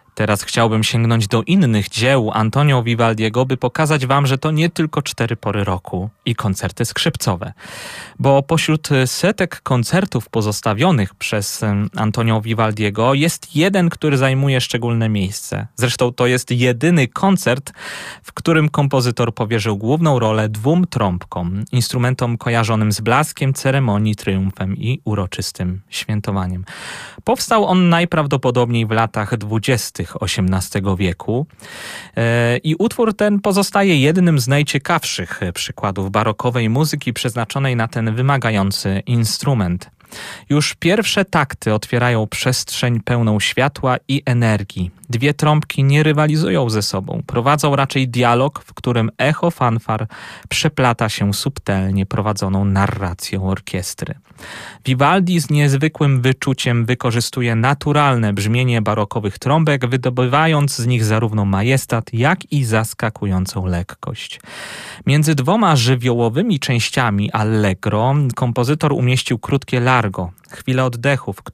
Teraz chciałbym sięgnąć do innych dzieł Antonio Vivaldiego, by pokazać wam, że to nie tylko 4 pory roku i koncerty skrzypcowe. Bo pośród setek koncertów pozostawionych przez Antonio Vivaldiego jest jeden, który zajmuje szczególne miejsce. Zresztą to jest jedyny koncert, w którym kompozytor powierzył główną rolę 2 trąbkom, instrumentom kojarzonym z blaskiem, ceremonii, triumfem i uroczystym świętowaniem. Powstał on najprawdopodobniej w latach 20. XVIII wieku i utwór ten pozostaje jednym z najciekawszych przykładów barokowej muzyki przeznaczonej na ten wymagający instrument. Już pierwsze takty otwierają przestrzeń pełną światła i energii. 2 trąbki nie rywalizują ze sobą, prowadzą raczej dialog, w którym echo fanfar przeplata się subtelnie prowadzoną narracją orkiestry. Vivaldi z niezwykłym wyczuciem wykorzystuje naturalne brzmienie barokowych trąbek, wydobywając z nich zarówno majestat, jak i zaskakującą lekkość. Między 2 żywiołowymi częściami allegro kompozytor umieścił krótkie largo, chwilę oddechów,